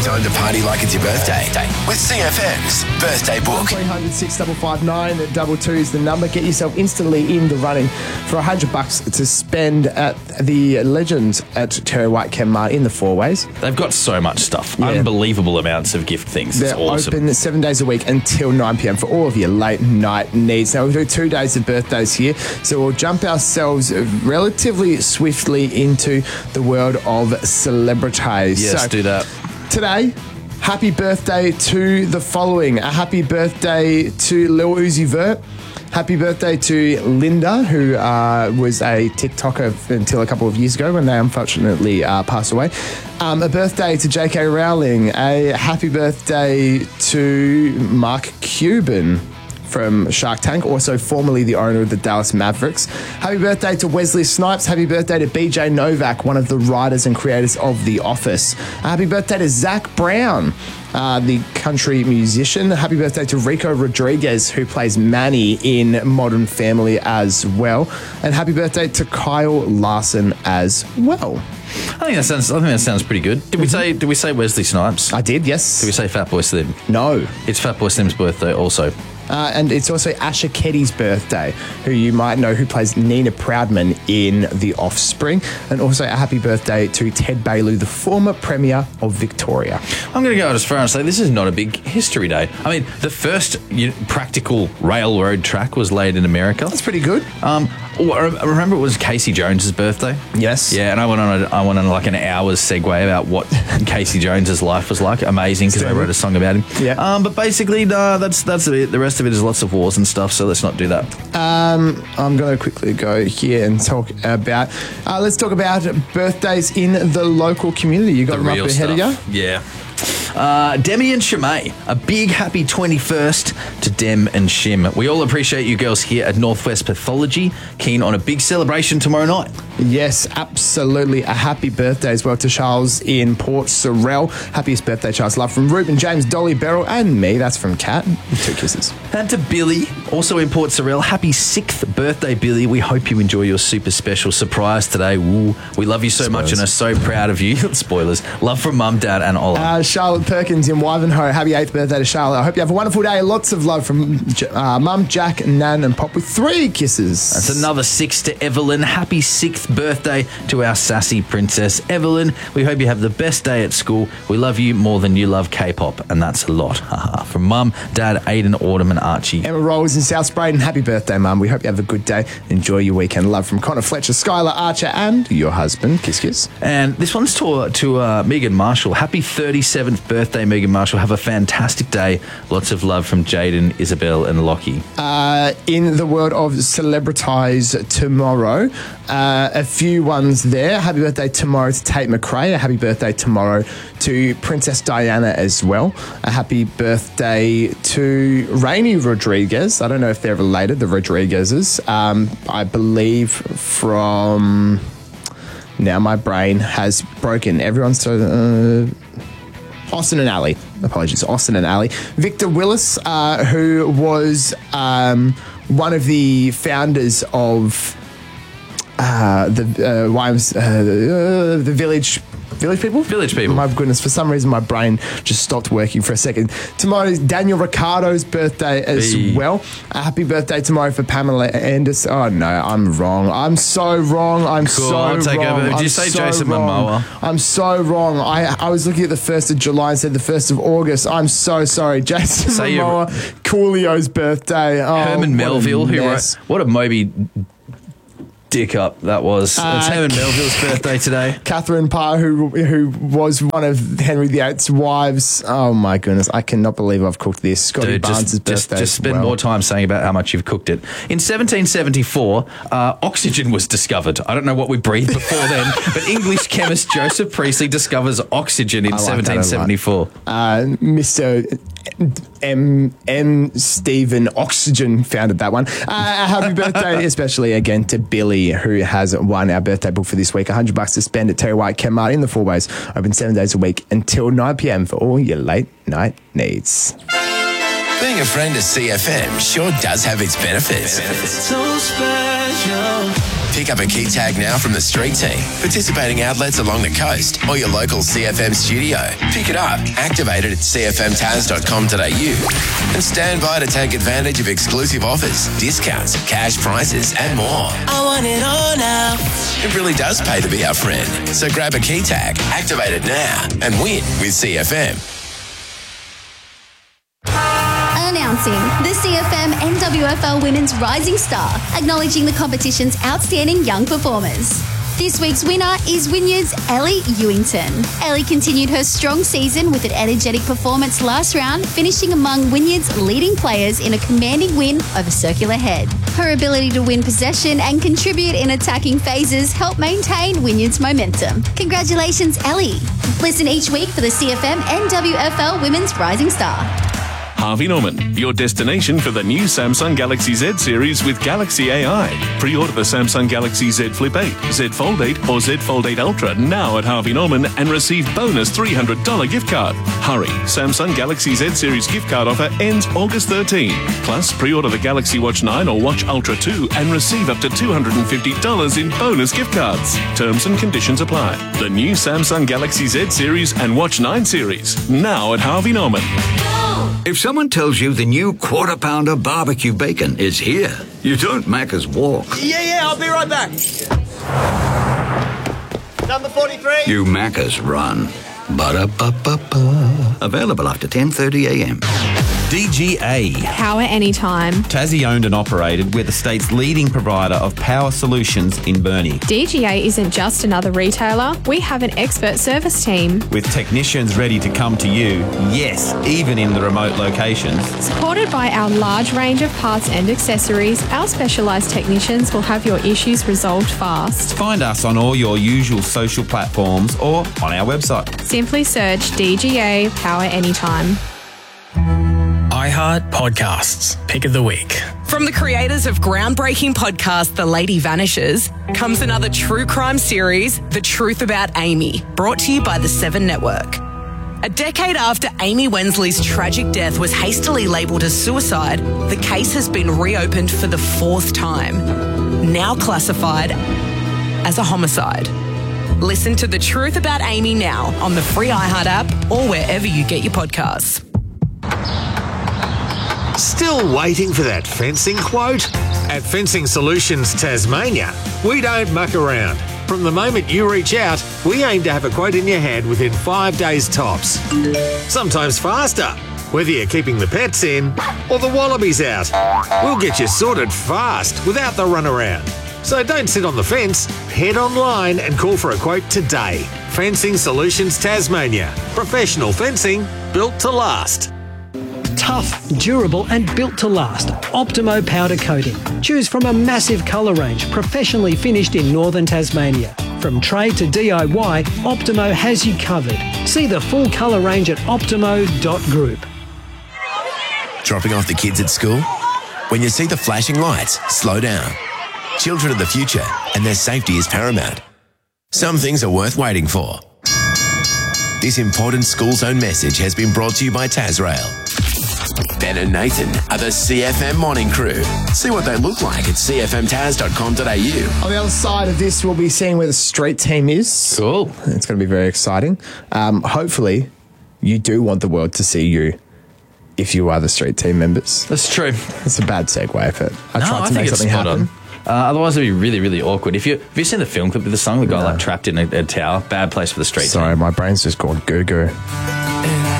Time to party like it's your birthday with CFM's Birthday Book. 300 6559 22 is the number. Get yourself instantly in the running for $100 to spend at the Legends at Terry White Kenmar in the Four Ways. They've got so much stuff. Yeah. Unbelievable amounts of gift things. It's They're awesome. open 7 days a week until 9 p.m. for all of your late night needs. Now, we'll do 2 days of birthdays here, so we'll jump ourselves relatively swiftly into the world of celebrities. Yes, So, do that. today, happy birthday to the following. A happy birthday to Lil Uzi Vert. Happy birthday to Linda, who was a TikToker until a couple of years ago when they unfortunately passed away. A birthday to J.K. Rowling. A happy birthday to Mark Cuban from Shark Tank, also formerly the owner of the Dallas Mavericks. Happy birthday to Wesley Snipes. Happy birthday to BJ Novak, one of the writers and creators of The Office. Happy birthday to Zach Brown, the country musician. Happy birthday to Rico Rodriguez, who plays Manny in Modern Family as well. And happy birthday to Kyle Larson as well. I think that sounds pretty good. Did we say Wesley Snipes? I did, yes. Did we say Fatboy Slim? No. It's Fatboy Slim's birthday also. And it's also Asher Ketty's birthday, who you might know, who plays Nina Proudman in The Offspring. And also a happy birthday to Ted Bailou, the former Premier of Victoria. I'm going to go as far and say this is not a big history day. I mean, the first practical railroad track was laid in America. That's pretty good. I remember it was Casey Jones's birthday. Yes. Yeah, and I went on like an hour's segue about what Casey Jones's life was like. Amazing, because I wrote a song about him. Yeah. But basically, no, that's it. The rest of it is lots of wars and stuff. So let's not do that. I'm going to quickly go here and talk about. Let's talk about birthdays in the local community. You got them up ahead of you? Yeah. Demi and Shimei, a big happy 21st to Dem and Shim. We all appreciate you girls here at Northwest Pathology. Keen on a big celebration tomorrow night. Yes, absolutely. A happy birthday as well to Charles in Port Sorell. Happiest birthday, Charles. Love from Ruben, James, Dolly, Beryl, and me. That's from Kat. 2 kisses. And to Billy, also in Port Sorell. Happy 6th birthday, Billy. We hope you enjoy your super special surprise today. Ooh, we love you so much and are so proud of you. Spoilers. Love from Mum, Dad, and Ola. Charlotte Perkins in Wivenhoe. Happy 8th birthday to Charlotte. I hope you have a wonderful day. Lots of love from Mum, Jack, Nan, and Pop with 3 kisses. That's another 6 to Evelyn. Happy 6th birthday to our sassy princess, Evelyn. We hope you have the best day at school. We love you more than you love K-pop, and that's a lot. From Mum, Dad, Aiden, Autumn, and Archie. Emma Rolls in South Braden. Happy birthday, Mum. We hope you have a good day. Enjoy your weekend. Love from Connor Fletcher, Skylar Archer, and your husband. Kiss, kiss. And this one's to Megan Marshall. Happy 37th birthday, Megan Marshall. Have a fantastic day. Lots of love from Jaden, Isabel, and Lockie. In the world of celebritize tomorrow, a few ones there. Happy birthday tomorrow to Tate McRae. A happy birthday tomorrow to Princess Diana as well. A happy birthday to Rainey Rodriguez. I don't know if they're related, the Rodriguezes. I believe from... Now my brain has broken. Everyone's so... Austin and Ali. Apologies, Austin and Ali. Victor Willis, who was one of the founders of the Village People? Village People. My goodness, for some reason my brain just stopped working for a second. Tomorrow's Daniel Ricciardo's birthday as well. A happy birthday tomorrow for Pamela Anderson. Oh no, I'm wrong. I'm so wrong. I'm Cool, so I'll take wrong. over. Did you I'm say so Jason wrong. Momoa? I'm so wrong. I was looking at the 1st of July and said the 1st of August. I'm so sorry. Jason Say you- Momoa, Coolio's birthday. Oh, Herman what a Melville, who mess. wrote... What a Moby dick up that was. It's Herman Melville's birthday today. Catherine Parr, who was one of Henry VIII's wives. Oh my goodness, I cannot believe I've cooked this. Scotty Dude, Barnes' birthday. just as spend well. more time saying about how much you've cooked it. In 1774, oxygen was discovered. I don't know what we breathed before then, but English chemist Joseph Priestley discovers oxygen in I like that a lot. 1774. Mr. M. Stephen Oxygen founded that one. Happy birthday, especially again to Billy, who has won our birthday book for this week. $100 to spend at Terry White Kenmar in the Four Ways. Open 7 days a week until 9 p.m. for all your late night needs. Being a friend of CFM sure does have its benefits. So special. Pick up a key tag now from the street team, participating outlets along the coast or your local CFM studio. Pick it up, activate it at cfmtaz.com.au and stand by to take advantage of exclusive offers, discounts, cash prizes and more. I want it all now. It really does pay to be our friend. So grab a key tag, activate it now and win with CFM. Announcing the CFM NWFL Women's Rising Star, acknowledging the competition's outstanding young performers. This week's winner is Wynyard's Ellie Ewington. Ellie continued her strong season with an energetic performance last round, finishing among Wynyard's leading players in a commanding win over Circular Head. Her ability to win possession and contribute in attacking phases helped maintain Wynyard's momentum. Congratulations, Ellie. Listen each week for the CFM NWFL Women's Rising Star. Harvey Norman, your destination for the new Samsung Galaxy Z series with Galaxy AI. Pre-order the Samsung Galaxy Z Flip 8, Z Fold 8 or Z Fold 8 Ultra now at Harvey Norman and receive bonus $300 gift card. Hurry, Samsung Galaxy Z series gift card offer ends August 13. Plus, pre-order the Galaxy Watch 9 or Watch Ultra 2 and receive up to $250 in bonus gift cards. Terms and conditions apply. The new Samsung Galaxy Z series and Watch 9 series now at Harvey Norman. If someone tells you the new Quarter Pounder barbecue bacon is here, you don't Macca's walk. Yeah, I'll be right back. Number 43. You Macca's run. Ba-da-ba-ba-ba. Available after 10:30 a.m. DGA. Power anytime. Tassie owned and operated. We're the state's leading provider of power solutions in Burnie. DGA isn't just another retailer. We have an expert service team. With technicians ready to come to you, yes, even in the remote locations. Supported by our large range of parts and accessories, our specialised technicians will have your issues resolved fast. Find us on all your usual social platforms or on our website. Simply search DGA Power Anytime. iHeart Podcasts, Pick of the Week. From the creators of groundbreaking podcast The Lady Vanishes comes another true crime series, The Truth About Amy, brought to you by the Seven Network. A decade after Amy Wensley's tragic death was hastily labelled as suicide, the case has been reopened for the fourth time, now classified as a homicide. Listen to The Truth About Amy now on the free iHeart app or wherever you get your podcasts. Still waiting for that fencing quote? At Fencing Solutions Tasmania, we don't muck around. From the moment you reach out, we aim to have a quote in your hand within 5 days tops. Sometimes faster, whether you're keeping the pets in or the wallabies out. We'll get you sorted fast without the runaround. So don't sit on the fence, head online and call for a quote today. Fencing Solutions Tasmania. Professional fencing built to last. Tough, durable and built to last. Optimo powder coating. Choose from a massive colour range professionally finished in northern Tasmania. From trade to DIY, Optimo has you covered. See the full colour range at optimo.group. Dropping off the kids at school? When you see the flashing lights, slow down. Children are the future and their safety is paramount. Some things are worth waiting for. This important school zone message has been brought to you by Tasrail. Ben and Nathan are the CFM morning crew. See what they look like at cfmtaz.com.au. On the other side of this, we'll be seeing where the street team is. Cool. It's going to be very exciting. Hopefully, you do want the world to see you if you are the street team members. That's true. It's a bad segue, but I tried to make something happen. Otherwise, it'd be really, really awkward. Have you seen the film clip of the song? The guy like trapped in a tower. Bad place for the street team. Sorry, my brain's just gone goo-goo.